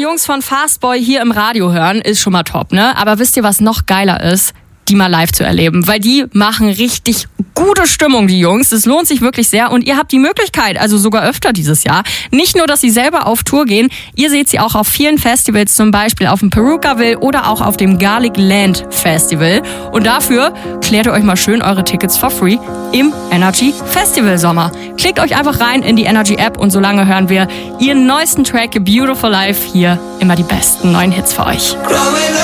Jungs von Fastboy hier im Radio hören, ist schon mal top, ne? Aber wisst ihr, was noch geiler ist? Die mal live zu erleben, weil die machen richtig gute Stimmung, die Jungs. Es lohnt sich wirklich sehr und ihr habt die Möglichkeit, also sogar öfter dieses Jahr, nicht nur, dass sie selber auf Tour gehen, ihr seht sie auch auf vielen Festivals, zum Beispiel auf dem Perukaville oder auch auf dem Garlic Land Festival. Und dafür klärt ihr euch mal schön eure Tickets for free im Energy Festival Sommer. Klickt euch einfach rein in die Energy App und solange hören wir ihren neuesten Track Beautiful Life hier, immer die besten neuen Hits für euch.